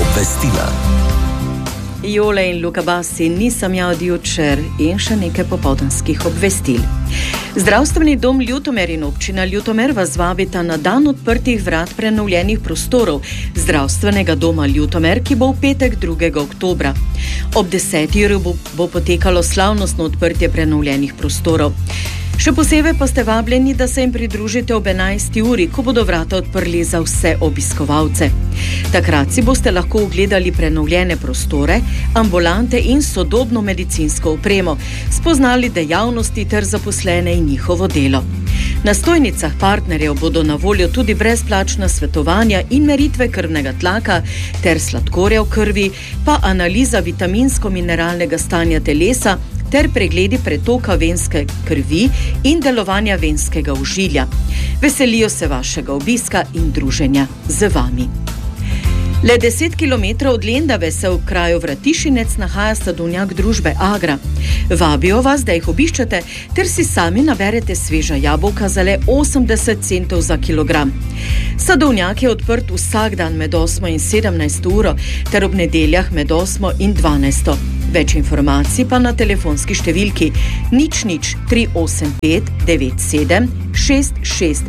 Obvestila. Jole in Luka Basi, nisem ja od jučer in še nekaj popoldanskih obvestil. Zdravstveni dom Ljutomer in občina Ljutomer vas vabita na dan odprtih vrat prenovljenih prostorov Zdravstvenega doma Ljutomer, ki bo v petek 2. oktobra. Ob 10. uri bo potekalo slavnostno odprtje prenovljenih prostorov. Še posebej pa ste vabljeni, da se jim pridružite ob 11. uri, ko bodo vrata odprli za vse obiskovalce. Takrat si boste lahko ogledali prenovljene prostore, ambulante in sodobno medicinsko opremo, spoznali dejavnosti ter zaposlene in njihovo delo. Na stojnicah partnerjev bodo na voljo tudi brezplačna svetovanja in meritve krvnega tlaka ter sladkorja v krvi, pa analiza vitaminsko-mineralnega stanja telesa ter pregledi pretoka venske krvi in delovanja venskega ožilja. Veselijo se vašega obiska in druženja z vami. Le 10 km od Lendave se v kraju Vratišinec nahaja sadovnjak družbe Agra. Vabijo vas, da jih obiščete, ter si sami naberete sveža jabolka za le 80 centov za kilogram. Sadovnjak je odprt vsak dan med 8 in 17 uro, ter ob nedeljah med 8 in 12. Več informacij pa na telefonski številki 00385 97 66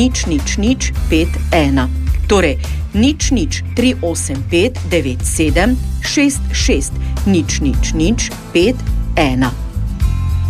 00051. Torej 00385 97 66 00051.